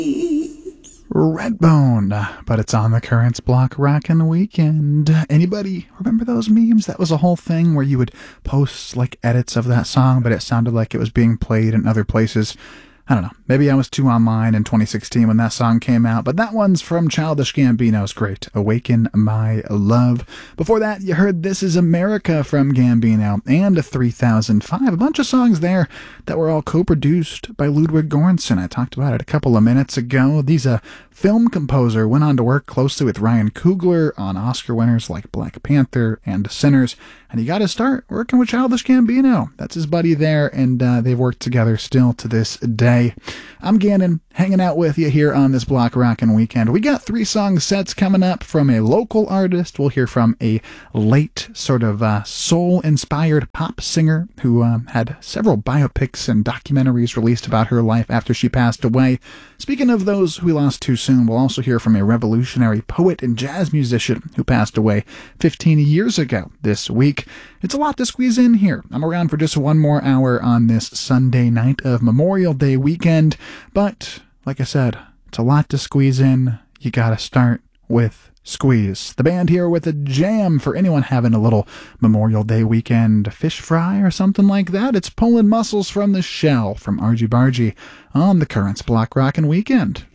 Redbone, but it's on the Currents Block Rockin' Weekend. Anybody remember those memes? That was a whole thing where you would post like edits of that song, but it sounded like it was being played in other places. I don't know. Maybe I was too online in 2016 when that song came out, but that one's from Childish Gambino's great Awaken My Love. Before that, you heard This Is America from Gambino and 3005. A bunch of songs there that were all co-produced by Ludwig Göransson. I talked about it a couple of minutes ago. He's a film composer, went on to work closely with Ryan Coogler on Oscar winners like Black Panther and Sinners, and he got his start working with Childish Gambino. That's his buddy there, and they've worked together still to this day. I'm Gannon, hanging out with you here on this Block Rockin' Weekend. We got 3 song sets coming up from a local artist. We'll hear from a late sort of soul-inspired pop singer who had several biopics and documentaries released about her life after she passed away. Speaking of those who we lost too soon, we'll also hear from a revolutionary poet and jazz musician who passed away 15 years ago this week. It's a lot to squeeze in here. I'm around for just one more hour on this Sunday night of Memorial Day weekend, but like I said, it's a lot to squeeze in. You gotta start with Squeeze. The band here with a jam for anyone having a little Memorial Day weekend fish fry or something like that. It's Pulling Muscles from the Shell from Argy Bargy on the Currents Block Rockin' Weekend.